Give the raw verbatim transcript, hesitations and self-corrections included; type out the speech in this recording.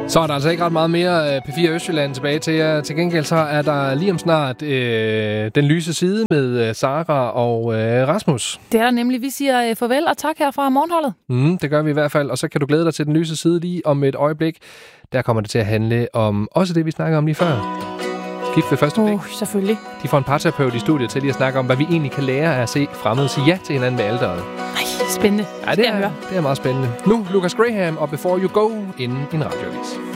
Så er der altså ikke ret meget mere P fire Østjylland tilbage til jer. Til gengæld så er der lige om snart øh, Den Lyse Side med Sara og øh, Rasmus. Det er der nemlig. Vi siger øh, farvel og tak her fra morgenholdet. Mm, det gør vi i hvert fald. Og så kan du glæde dig til Den Lyse Side lige om et øjeblik. Der kommer det til at handle om også det, vi snakker om lige før. Gift ved første blik. Uh, selvfølgelig. De får en parterapeut i studiet til lige at snakke om, hvad vi egentlig kan lære af at se fremmede sige ja til hinanden ved alderet. Ej, spændende. Ja, det er, det er meget spændende. Nu, Lucas Graham og Before You Go, inden en radioavis.